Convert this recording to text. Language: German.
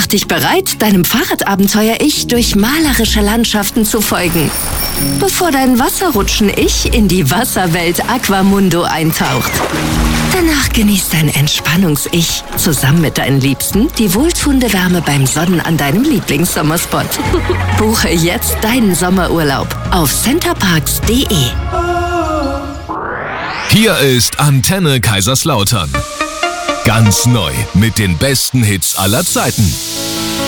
dich bereit, deinem Fahrradabenteuer-Ich durch malerische Landschaften zu folgen, bevor dein Wasserrutschen-Ich in die Wasserwelt Aquamundo eintaucht. Danach genießt dein Entspannungs-Ich zusammen mit deinen Liebsten die wohltuende Wärme beim Sonnen an deinem Lieblingssommerspot. Buche jetzt deinen Sommerurlaub auf centerparks.de. Hier ist Antenne Kaiserslautern. Ganz neu mit den besten Hits aller Zeiten.